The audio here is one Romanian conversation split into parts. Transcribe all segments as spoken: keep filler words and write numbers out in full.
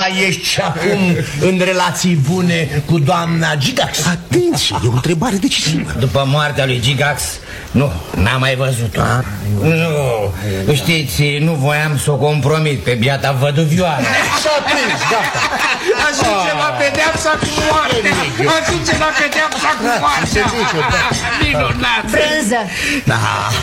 mai ești și acum în relații bune cu doamna Gigax? Atenție, e o întrebare decisivă. După moartea lui Gigax, nu, n-am mai văzut-o. Nu, știți, nu voiam să o compromit pe biata văduvioară. S-a prins, gata. Ajunge la pedeapsa cu moartea. Ajunge la pedeapsa cu moartea. Minunat. Frânză. Da.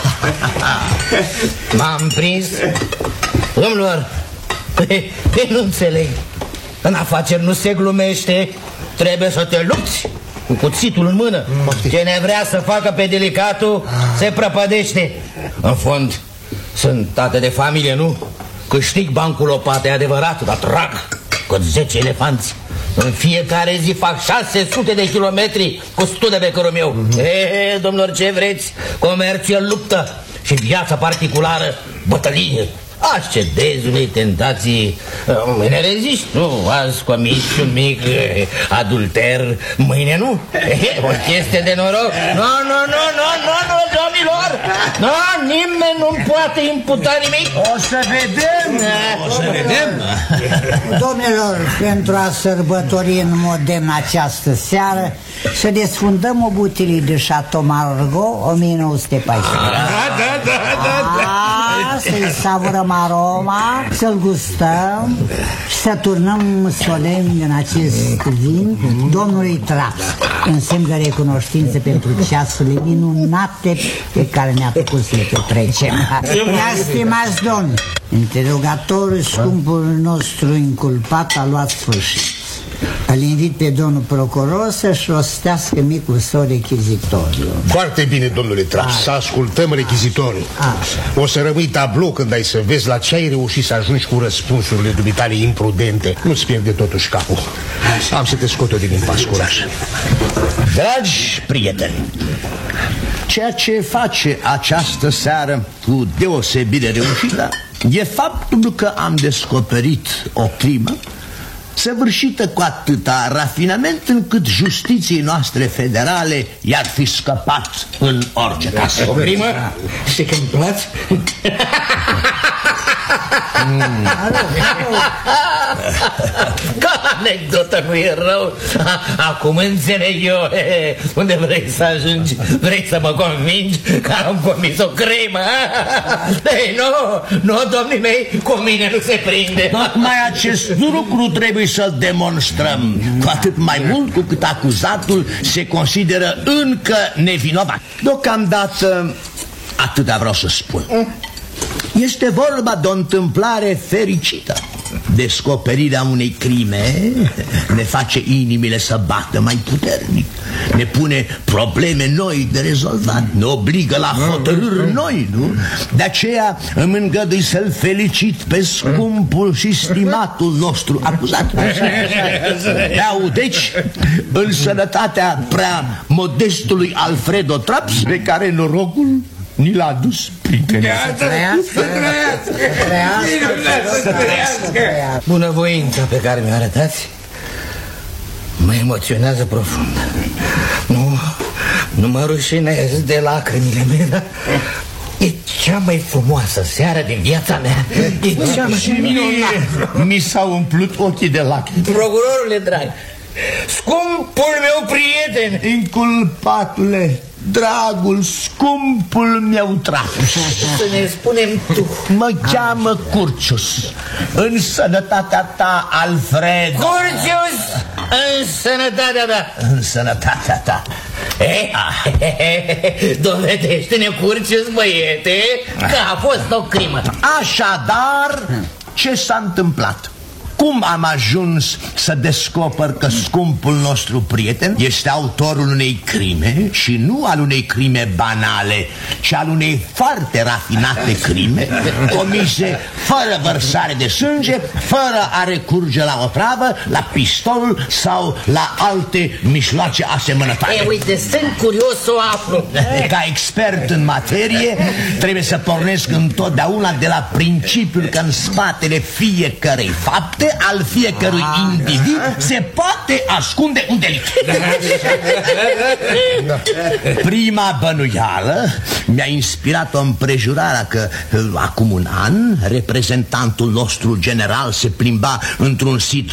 M-am prins. Domnilor, pe, pe nu înțeleg. În afaceri nu se glumește. Trebuie să te lupți cu cuțitul în mână. Cine vrea să facă pe delicatul se prăpădește. În fond, sunt tată de familie, nu? Câștig bani cu lopată, e adevărat, dar trag cât zece elefanți. În fiecare zi fac șase sute de kilometri cu Studebeckerul meu. mm-hmm. E, domnilor, ce vreți? Comerțul luptă și viața particulară bătălie. Ascedezi unei tentații. Mâine reziști, nu? Azi comiți un mic adulter, mâine nu. E, o chestie de noroc. Nu, nu, nu, nu, nu, nu, domnilor. Nu, nimeni nu poate imputa nimic. O să vedem. O să vedem. Domnilor, pentru a sărbători în mod demn această seară, să desfundăm o butilie de Chateau Margaux o mie nouă sute paisprezece. Da, da, da, da, da. Să-i savurăm aroma, să-l gustăm și să turnăm solemn în acest vin domnului Traps, în semn de recunoștință pentru ceasurile minunate pe care ne-a făcut să le petrecem. Stimați domni, interogatorul scumpul nostru inculpat a luat sfârșit. Îl invit pe domnul procuror să-și rostească micul său rechizitoriu. Foarte bine, domnule Traps, să ascultăm rechizitoriul. Așa. O să rămâi tablou când ai să vezi la ce ai reușit să ajungi cu răspunsurile dumitale imprudente. Nu-ți pierde totuși capul. Așa. Am să te scot-o din impas, curaj. Dragi prieteni, ceea ce face această seară cu deosebire reușită e faptul că am descoperit o crimă săvârșită cu atâta rafinament încât justiției noastre federale i-ar fi scăpat în orice caz. O crimă? Știi că-mi place? Mm. Ca anecdotă nu e rău. Acum înțeleg eu. Unde vrei să ajungi? Vrei să mă convingi că am comis o crimă? Ei, nu, nu, domnii mei, cu mine nu se prinde. Tocmai acest lucru trebuie să-l demonstrăm, cu atât mai mult cu cât acuzatul se consideră încă nevinovat. Deocamdată atâta vreau să spun. Este vorba de o întâmplare fericită. Descoperirea unei crime ne face inimile să bată mai puternic, ne pune probleme noi de rezolvat, ne obligă la hotărâri noi, nu? De aceea îmi îngădui să-l felicit pe scumpul și stimatul nostru acuzat. Iau, deci, în sănătatea prea modestului Alfredo Traps, pe care norocul ni l-a adus prietenii. Bunăvoința pe care mi-o arătați mă emoționează profund. Nu, nu mă rușinez de lacrimile mele. E cea mai frumoasă seară din viața mea. E cea mai minunată. Mi s-au umplut ochii de lacrimi. Procurorule drag, scumpul meu prieten, inculpatule, dragul, scumpul meu Traps, să ne spunem tu. Mă cheamă Curcius. În sănătatea ta, Alfredo. Curcius, în sănătatea ta. În sănătatea ta. E, dovedește-ne, Curcius, băiete, că a fost o crimă. Așadar, ce s-a întâmplat? Cum am ajuns să descoper că scumpul nostru prieten este autorul unei crime și nu al unei crime banale, ci al unei foarte rafinate crime comise fără vărsare de sânge, fără a recurge la otravă, la pistol sau la alte mijloace asemănătoare? E, uite, sunt curios să o aflu. Ca expert în materie trebuie să pornesc întotdeauna de la principiul că în spatele fiecărei fapte al fiecărui individ se poate ascunde un delict. Prima bănuială mi-a inspirat-o împrejurarea că acum un an reprezentantul nostru general se plimba într-un sit